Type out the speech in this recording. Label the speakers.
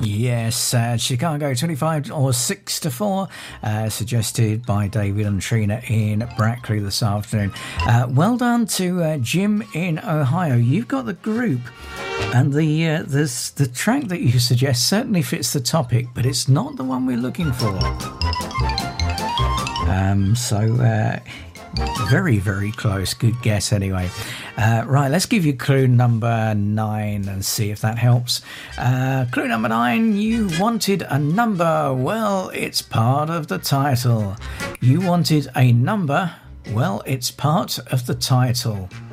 Speaker 1: Yes, Chicago 25 or 6 to 4, suggested by David and Trina in Brackley this afternoon. Well done to Jim in Ohio. You've got the group, and the track that you suggest certainly fits the topic, but it's not the one we're looking for. Very, very close. Good guess anyway. Right, let's give you clue number 9 and see if that helps. Clue number 9, you wanted a number. Well, it's part of the title. You wanted a number. Well, it's part of the title.